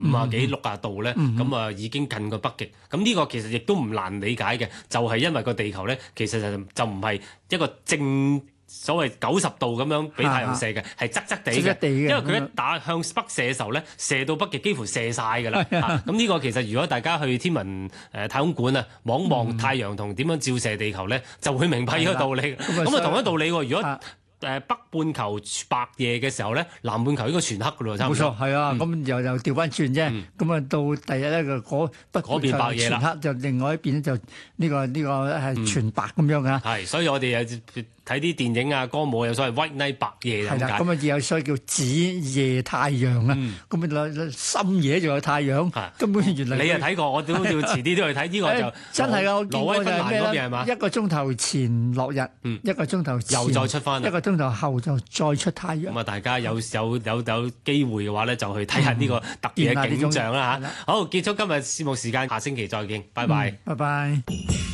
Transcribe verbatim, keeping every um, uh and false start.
五啊幾六啊度咧，咁啊、嗯、已經近過北極。咁呢個其實亦都唔難理解嘅，就係、是、因為個地球咧，其實就就唔係一個正所謂九十度咁樣俾太陽射嘅，係側側地嘅。因為佢一打向北射嘅時候咧，射到北極幾乎射晒㗎啦。咁呢個其實如果大家去天文誒、呃、太空館啊，望望太陽同點樣照射地球咧，就會明白呢個道理。咁啊同一道理喎，如果誒北半球白夜嘅時候咧，南半球應該全黑㗎咯，差唔多。 冇錯，係啊，咁、嗯、又又調翻轉啫。咁啊、嗯、到第日咧個嗰北嗰邊白夜啦， 全黑就另外一邊就呢、呢個呢、呢個係全白咁樣㗎。係、 嗯，所以我哋又睇啲電影啊、歌舞有所謂 white night 白夜咁解。係啦， 咁啊有所謂叫子夜太陽啊。咁啊、嗯、深夜仲有太陽。根本原來你又睇過，我都要遲啲都去睇呢個就。 真係啊！我見過就係咩咧？ 係一個鐘頭前落日，嗯、一個鐘頭又再出翻， 一個鐘頭後就再出太陽。 咁啊，大家有有有有機會嘅話咧，就去睇下呢個特別嘅景象啦嚇。好，結束今日節目時間，下星期再見，拜拜。 嗯、拜拜。